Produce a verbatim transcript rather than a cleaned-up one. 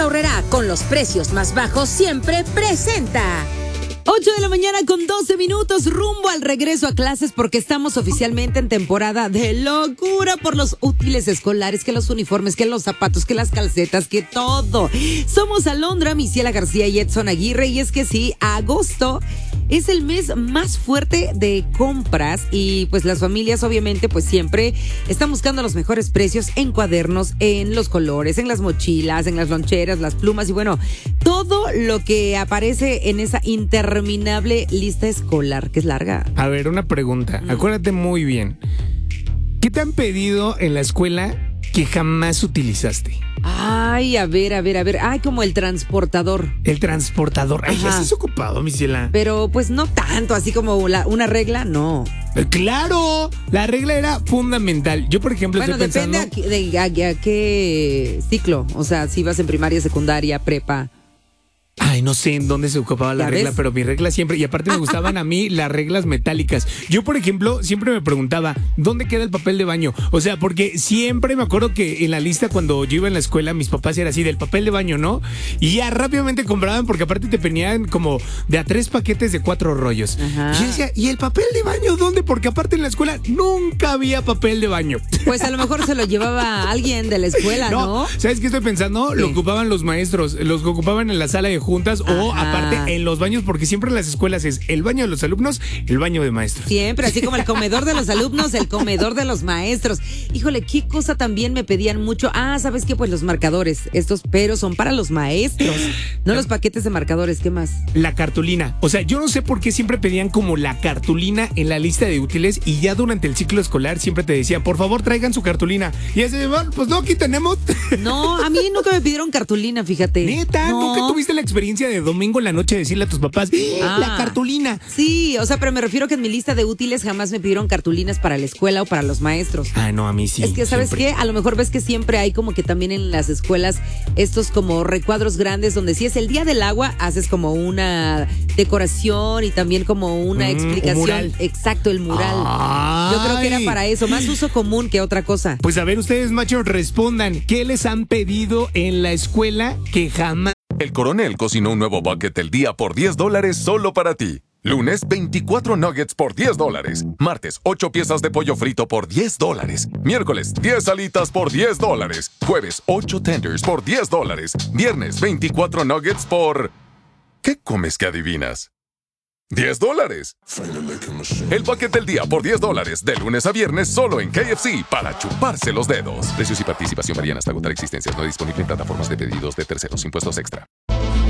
Aurrerá, con los precios más bajos siempre presenta. ocho de la mañana con doce minutos, rumbo al regreso a clases porque estamos oficialmente en temporada de locura por los útiles escolares, que los uniformes, que los zapatos, que las calcetas, que todo. Somos Alondra, Misiela García y Edson Aguirre, y es que sí, agosto es el mes más fuerte de compras y pues las familias obviamente pues siempre están buscando los mejores precios en cuadernos, en los colores, en las mochilas, en las loncheras, las plumas y bueno, todo lo que aparece en esa interminable lista escolar, que es larga. A ver, una pregunta, mm. acuérdate muy bien. ¿Qué te han pedido en la escuela que jamás utilizaste? Ay, a ver, a ver, a ver. Ay, como el transportador. El transportador. Ay, ya estás ocupado, mi ciela. Pero pues no tanto, así como la, una regla, no. ¡Claro! La regla era fundamental. Yo, por ejemplo, bueno, estoy pensando... Bueno, depende de a, a, a qué ciclo. O sea, si vas en primaria, secundaria, prepa... Ay, no sé en dónde se ocupaba la regla, ves? Pero mi regla siempre, y aparte me gustaban a mí las reglas metálicas. Yo, por ejemplo, siempre me preguntaba, ¿dónde queda el papel de baño? O sea, porque siempre me acuerdo que en la lista cuando yo iba en la escuela, mis papás eran así, del papel de baño, ¿no? Y ya rápidamente compraban, porque aparte te venían como de a tres paquetes de cuatro rollos. Ajá. Y yo decía, ¿y el papel de baño dónde? Porque aparte en la escuela nunca había papel de baño. Pues a lo mejor se lo llevaba alguien de la escuela, ¿no? ¿no? ¿Sabes qué estoy pensando? ¿Qué? Lo ocupaban los maestros, los que ocupaban en la sala de juntas. Ajá. O aparte en los baños, porque siempre en las escuelas es el baño de los alumnos, el baño de maestros. Siempre, así como el comedor de los alumnos, el comedor de los maestros. Híjole, qué cosa también me pedían mucho. Ah, ¿sabes qué? Pues los marcadores, estos pero son para los maestros, no los paquetes de marcadores. ¿Qué más? La cartulina. O sea, yo no sé por qué siempre pedían como la cartulina en la lista de útiles y ya durante el ciclo escolar siempre te decían, por favor, traigan su cartulina. Y así, bueno, pues no, aquí tenemos. No, a mí nunca me pidieron cartulina, fíjate. Neta, no. ¿Nunca tuviste la experiencia de domingo en la noche decirle a tus papás, ah, la cartulina? Sí, o sea, pero me refiero que en mi lista de útiles jamás me pidieron cartulinas para la escuela o para los maestros. Ah, no, a mí sí. Es que, ¿sabes siempre. qué? A lo mejor ves que siempre hay como que también en las escuelas estos como recuadros grandes donde si es el día del agua, haces como una decoración y también como una mm, explicación. Mural. Exacto, el mural. Ay. Yo creo que era para eso, más uso común que otra cosa. Pues a ver, ustedes, machos, respondan. ¿Qué les han pedido en la escuela que jamás? El Coronel cocinó un nuevo bucket del día por diez dólares solo para ti. Lunes, veinticuatro nuggets por diez dólares. Martes, ocho piezas de pollo frito por diez dólares. Miércoles, diez alitas por diez dólares. Jueves, ocho tenders por diez dólares. Viernes, veinticuatro nuggets por... ¿Qué comes que adivinas? diez dólares. El bucket del día por diez dólares, de lunes a viernes solo en K F C, para chuparse los dedos. Precios y participación varían hasta agotar existencias. No disponible en plataformas de pedidos de terceros. Impuestos extra.